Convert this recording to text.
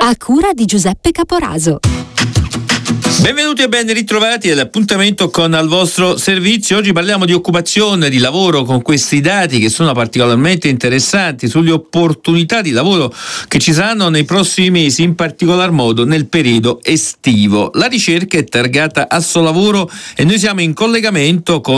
a cura di Giuseppe Caporaso. Benvenuti e ben ritrovati all'appuntamento con Al vostro servizio. Oggi parliamo di occupazione, di lavoro, con questi dati che sono particolarmente interessanti sulle opportunità di lavoro che ci saranno nei prossimi mesi, in particolar modo nel periodo estivo. La ricerca è targata Assolavoro e noi siamo in collegamento con